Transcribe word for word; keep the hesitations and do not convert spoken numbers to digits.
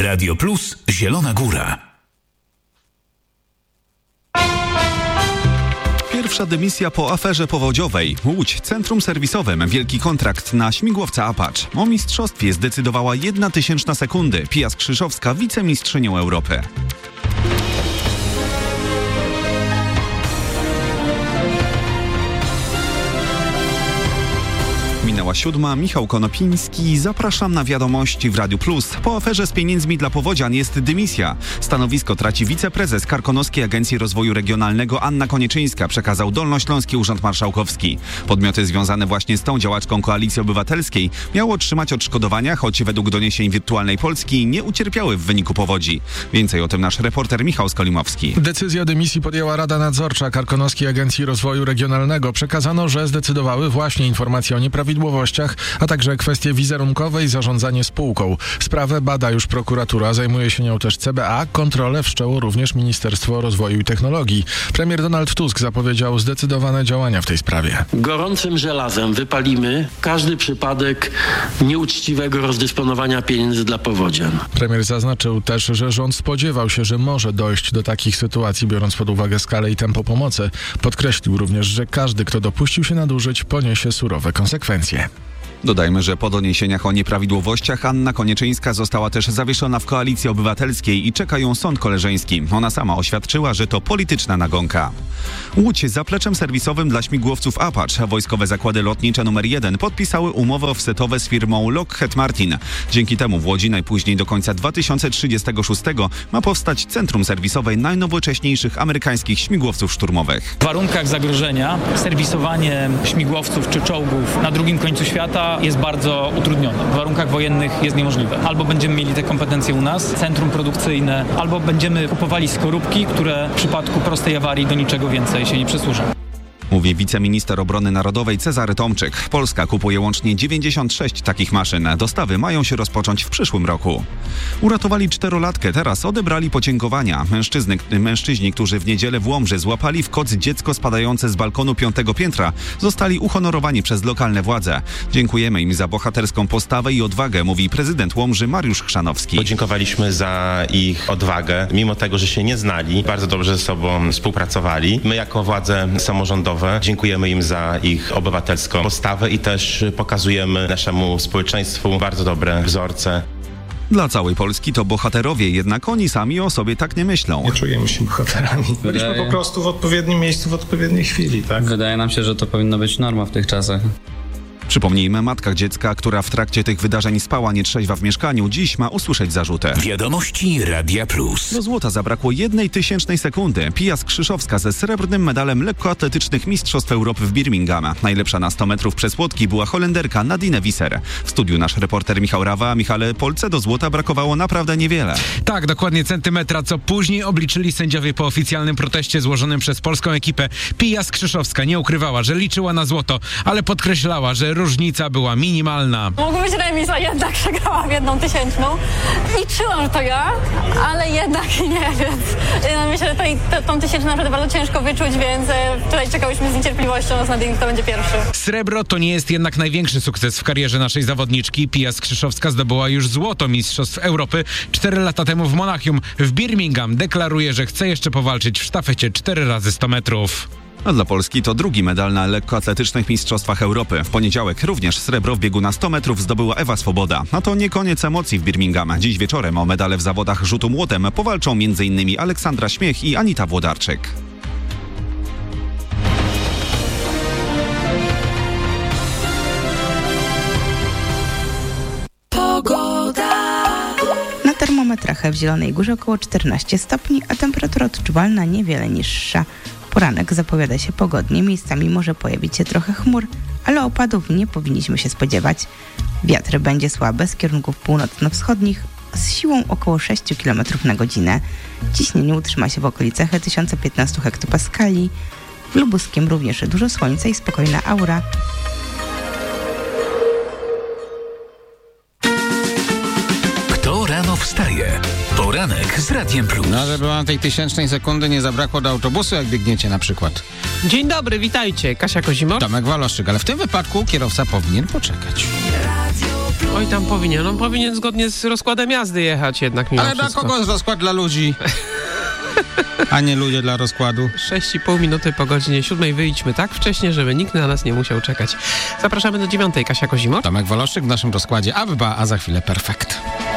Radio Plus Zielona Góra. Pierwsza dymisja po aferze powodziowej. Łódź, centrum serwisowym, wielki kontrakt na śmigłowca Apache. O mistrzostwie zdecydowała jedna tysięczna sekundy. Pia Skrzyszowska, wicemistrzynią Europy. Minęła siódma, Michał Konopiński. Zapraszam na wiadomości w Radiu Plus. Po aferze z pieniędzmi dla powodzian jest dymisja. Stanowisko traci wiceprezes Karkonoskiej Agencji Rozwoju Regionalnego Anna Konieczyńska, przekazał Dolnośląski Urząd Marszałkowski. Podmioty związane właśnie z tą działaczką Koalicji Obywatelskiej miały otrzymać odszkodowania, choć według doniesień Wirtualnej Polski nie ucierpiały w wyniku powodzi. Więcej o tym nasz reporter Michał Skolimowski. Decyzję dymisji podjęła Rada Nadzorcza Karkonoskiej Agencji Rozwoju Regionalnego. Przekazano, że zdecydowały właśnie informacje o nieprawidłowościach, a także kwestie wizerunkowe i zarządzanie spółką. Sprawę bada już prokuratura, zajmuje się nią też C B A. Kontrolę wszczęło również Ministerstwo Rozwoju i Technologii. Premier Donald Tusk zapowiedział zdecydowane działania w tej sprawie. Gorącym żelazem wypalimy każdy przypadek nieuczciwego rozdysponowania pieniędzy dla powodzian. Premier zaznaczył też, że rząd spodziewał się, że może dojść do takich sytuacji, biorąc pod uwagę skalę i tempo pomocy. Podkreślił również, że każdy, kto dopuścił się nadużyć, poniesie surowe konsekwencje. Dodajmy, że po doniesieniach o nieprawidłowościach Anna Konieczyńska została też zawieszona w Koalicji Obywatelskiej i czeka ją sąd koleżeński. Ona sama oświadczyła, że to polityczna nagonka. Łódź, zapleczem serwisowym dla śmigłowców Apache. Wojskowe zakłady lotnicze numer jeden podpisały umowę offsetowe z firmą Lockheed Martin. Dzięki temu w Łodzi najpóźniej do końca dwa tysiące trzydziestego szóstego ma powstać centrum serwisowe najnowocześniejszych amerykańskich śmigłowców szturmowych. W warunkach zagrożenia serwisowanie śmigłowców czy czołgów na drugim końcu świata jest bardzo utrudnione. W warunkach wojennych jest niemożliwe. Albo będziemy mieli te kompetencje u nas, centrum produkcyjne, albo będziemy kupowali skorupki, które w przypadku prostej awarii do niczego więcej się nie przysłużą. Mówi wiceminister obrony narodowej Cezary Tomczyk. Polska kupuje łącznie dziewięćdziesiąt sześć takich maszyn. Dostawy mają się rozpocząć w przyszłym roku. Uratowali czterolatkę, teraz odebrali podziękowania. Mężczyzny, mężczyźni, którzy w niedzielę w Łomży złapali w koc dziecko spadające z balkonu piątego piętra, zostali uhonorowani przez lokalne władze. Dziękujemy im za bohaterską postawę i odwagę, mówi prezydent Łomży Mariusz Chrzanowski. Podziękowaliśmy za ich odwagę, mimo tego, że się nie znali, bardzo dobrze ze sobą współpracowali. My jako władze samorządowe dziękujemy im za ich obywatelską postawę i też pokazujemy naszemu społeczeństwu bardzo dobre wzorce. Dla całej Polski to bohaterowie, jednak oni sami o sobie tak nie myślą. Nie czujemy się bohaterami. Byliśmy Wydaje... po prostu w odpowiednim miejscu w odpowiedniej chwili, tak? Wydaje nam się, że to powinno być norma w tych czasach. Przypomnijmy, matka dziecka, która w trakcie tych wydarzeń spała nietrzeźwa w mieszkaniu, dziś ma usłyszeć zarzuty. Wiadomości Radia Plus. Do złota zabrakło jednej tysięcznej sekundy. Pia Skrzyszowska ze srebrnym medalem lekkoatletycznych Mistrzostw Europy w Birmingham. Najlepsza na sto metrów przez łotki była Holenderka Nadine Visser. W studiu nasz reporter Michał Rawa. Michale, Polce do złota brakowało naprawdę niewiele. Tak, dokładnie centymetra, co później obliczyli sędziowie po oficjalnym proteście złożonym przez polską ekipę. Pia Skrzyszowska nie ukrywała, że liczyła na złoto, ale podkreślała, że różnica była minimalna. Mógł być remis, a jednak przegrałam jedną tysięczną. Liczyłam, że to ja, ale jednak nie, więc myślę, że tutaj t- tą tysięczną naprawdę bardzo ciężko wyczuć, więc tutaj czekałyśmy z niecierpliwością z Nadine, kto będzie pierwszy. Srebro to nie jest jednak największy sukces w karierze naszej zawodniczki. Pia Skrzyszowska zdobyła już złoto Mistrzostw Europy cztery lata temu w Monachium. W Birmingham deklaruje, że chce jeszcze powalczyć w sztafecie cztery razy sto metrów. A dla Polski to drugi medal na lekkoatletycznych Mistrzostwach Europy. W poniedziałek również srebro w biegu na sto metrów zdobyła Ewa Swoboda. A to nie koniec emocji w Birmingham. Dziś wieczorem o medale w zawodach rzutu młotem powalczą m.in. Aleksandra Śmiech i Anita Włodarczyk. Na termometrach w Zielonej Górze około czternaście stopni, a temperatura odczuwalna niewiele niższa. Poranek zapowiada się pogodnie, miejscami może pojawić się trochę chmur, ale opadów nie powinniśmy się spodziewać. Wiatr będzie słaby z kierunków północno-wschodnich z siłą około sześć kilometrów na godzinę. Ciśnienie utrzyma się w okolicach tysiąc piętnaście hektopaskali. W Lubuskiem również dużo słońca i spokojna aura. Kto rano wstaje? Poranek z Radiem Plus. No, żeby wam tej tysięcznej sekundy nie zabrakło do autobusu, jak biegniecie na przykład. Dzień dobry, witajcie. Kasia Kozimo. Tomek Waloszyk, ale w tym wypadku kierowca powinien poczekać. Oj, tam powinien. On powinien zgodnie z rozkładem jazdy jechać jednak mimo Ale dla wszystko. kogo jest rozkład? Dla ludzi. A nie ludzie dla rozkładu. sześć i pół minuty po godzinie siódmej wyjdźmy tak wcześnie, żeby nikt na nas nie musiał czekać. Zapraszamy do dziewiątej. Kasia Kozimo. Tomek Woloszczyk w naszym rozkładzie A W B A, a za chwilę Perfekt.